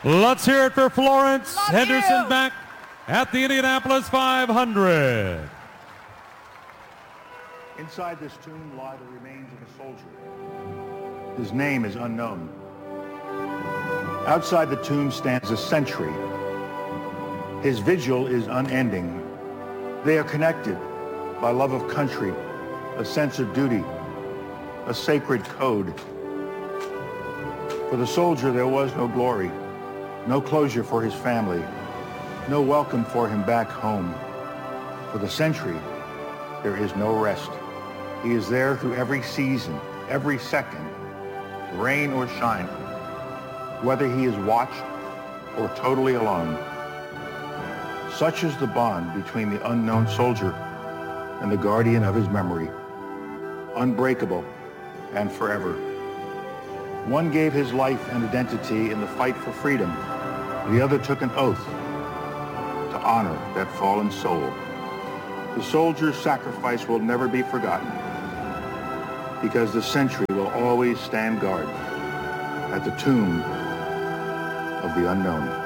Let's hear it for Florence Henderson back at the Indianapolis 500. Inside this tomb lie the remains of a soldier. His name is unknown. Outside the tomb stands a sentry. His vigil is unending. They are connected by love of country, a sense of duty, a sacred code. For the soldier, there was no glory, no closure for his family, no welcome for him back home. For the sentry, there is no rest. He is there through every season, every second, rain or shine, whether he is watched or totally alone. Such is the bond between the unknown soldier and the guardian of his memory, unbreakable and forever. One gave his life and identity in the fight for freedom. The other took an oath to honor that fallen soul. The soldier's sacrifice will never be forgotten because the sentry will always stand guard at the tomb of the unknown.